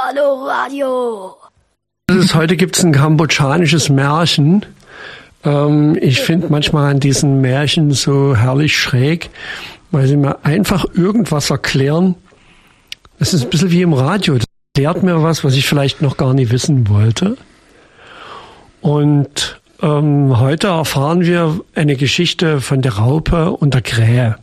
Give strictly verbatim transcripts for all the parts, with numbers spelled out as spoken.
Hallo Radio. Heute gibt es ein kambodschanisches Märchen. Ähm, ich finde manchmal an diesen Märchen so herrlich schräg, weil sie mir einfach irgendwas erklären. Das ist ein bisschen wie im Radio. Das erklärt mir was, was ich vielleicht noch gar nicht wissen wollte. Und ähm, heute erfahren wir eine Geschichte von der Raupe und der Krähe.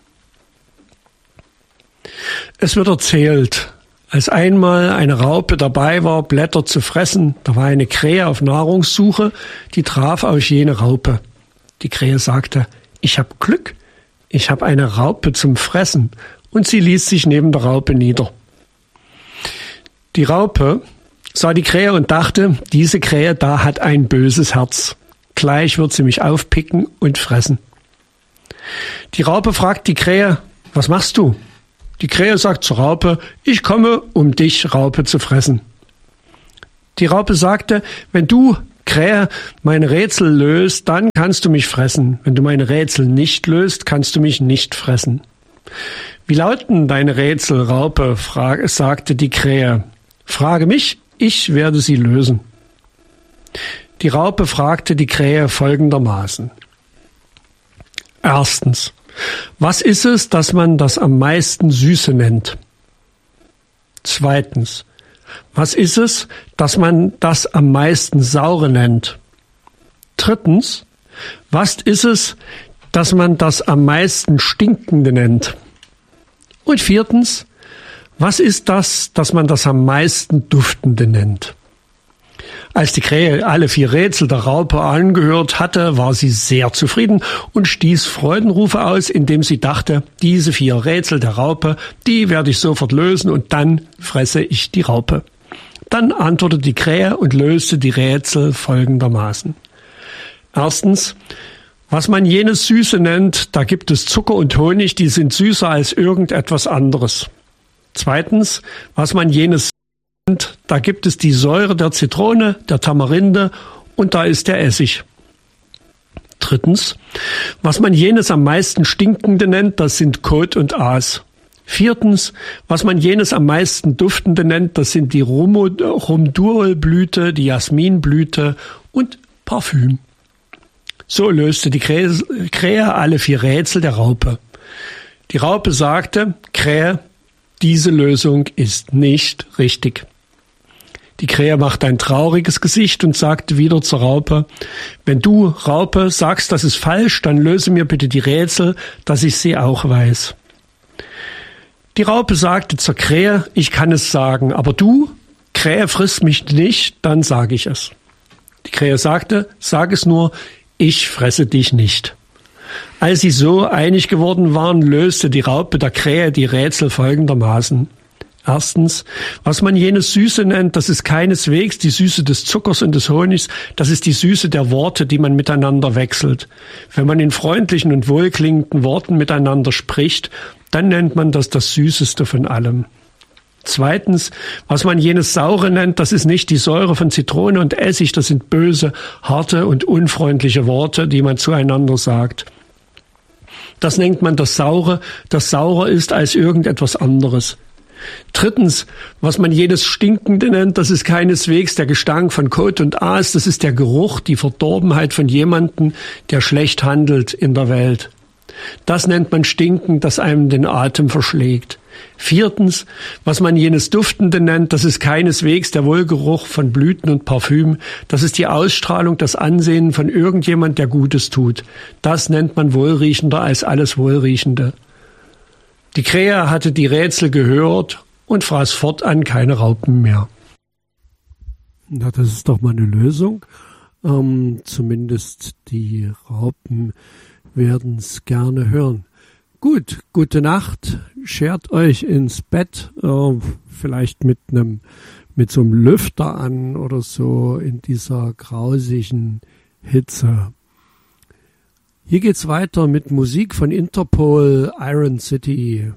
Es wird erzählt, als einmal eine Raupe dabei war, Blätter zu fressen, da war eine Krähe auf Nahrungssuche, die traf auf jene Raupe. Die Krähe sagte, ich habe Glück, ich habe eine Raupe zum Fressen, und sie ließ sich neben der Raupe nieder. Die Raupe sah die Krähe und dachte, diese Krähe da hat ein böses Herz. Gleich wird sie mich aufpicken und fressen. Die Raupe fragt die Krähe, was machst du? Die Krähe sagt zur Raupe, ich komme, um dich, Raupe, zu fressen. Die Raupe sagte, wenn du, Krähe, meine Rätsel löst, dann kannst du mich fressen. Wenn du meine Rätsel nicht löst, kannst du mich nicht fressen. Wie lauten deine Rätsel, Raupe? Frage, sagte die Krähe. Frage mich, ich werde sie lösen. Die Raupe fragte die Krähe folgendermaßen. Erstens. Was ist es, dass man das am meisten Süße nennt? Zweitens. Was ist es, dass man das am meisten Saure nennt? Drittens. Was ist es, dass man das am meisten Stinkende nennt? Und viertens. Was ist das, dass man das am meisten Duftende nennt? Als die Krähe alle vier Rätsel der Raupe angehört hatte, war sie sehr zufrieden und stieß Freudenrufe aus, indem sie dachte, diese vier Rätsel der Raupe, die werde ich sofort lösen und dann fresse ich die Raupe. Dann antwortete die Krähe und löste die Rätsel folgendermaßen. Erstens, was man jenes Süße nennt, da gibt es Zucker und Honig, die sind süßer als irgendetwas anderes. Zweitens, was man jenes nennt, da gibt es die Säure der Zitrone, der Tamarinde und da ist der Essig. Drittens, was man jenes am meisten Stinkende nennt, das sind Kot und Aas. Viertens, was man jenes am meisten Duftende nennt, das sind die Rumdurlblüte, die Jasminblüte und Parfüm. So löste die Krähe, Krähe alle vier Rätsel der Raupe. Die Raupe sagte, Krähe, diese Lösung ist nicht richtig. Die Krähe machte ein trauriges Gesicht und sagte wieder zur Raupe, wenn du, Raupe, sagst, das ist falsch, dann löse mir bitte die Rätsel, dass ich sie auch weiß. Die Raupe sagte zur Krähe, ich kann es sagen, aber du, Krähe, frisst mich nicht, dann sage ich es. Die Krähe sagte, sag es nur, ich fresse dich nicht. Als sie so einig geworden waren, löste die Raupe der Krähe die Rätsel folgendermaßen. Erstens, was man jenes Süße nennt, das ist keineswegs die Süße des Zuckers und des Honigs, das ist die Süße der Worte, die man miteinander wechselt. Wenn man in freundlichen und wohlklingenden Worten miteinander spricht, dann nennt man das das Süßeste von allem. Zweitens, was man jenes Saure nennt, das ist nicht die Säure von Zitrone und Essig, das sind böse, harte und unfreundliche Worte, die man zueinander sagt. Das nennt man das Saure, das saurer ist als irgendetwas anderes. Drittens, was man jedes Stinkende nennt, das ist keineswegs der Gestank von Kot und Aas, das ist der Geruch, die Verdorbenheit von jemandem, der schlecht handelt in der Welt. Das nennt man Stinken, das einem den Atem verschlägt. Viertens, was man jenes Duftende nennt, das ist keineswegs der Wohlgeruch von Blüten und Parfüm, das ist die Ausstrahlung, das Ansehen von irgendjemand, der Gutes tut. Das nennt man wohlriechender als alles Wohlriechende. Die Krähe hatte die Rätsel gehört und fraß fortan keine Raupen mehr. Na, das ist doch mal eine Lösung. Ähm, zumindest die Raupen werden es gerne hören. Gut, gute Nacht. Schert euch ins Bett, äh, vielleicht mit einem mit so einem Lüfter an oder so in dieser grausigen Hitze. Hier geht's weiter mit Musik von Interpol, Iron City.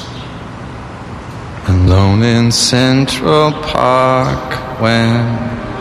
Alone in Central Park when